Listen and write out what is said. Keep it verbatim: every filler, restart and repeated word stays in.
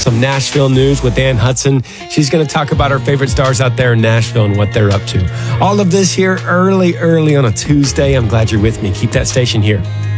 some Nashville news with Ann Hudson. She's going to talk about our favorite stars out there in Nashville and what they're up to. All of this here early, early on a Tuesday. I'm glad you're with me. Keep that station here.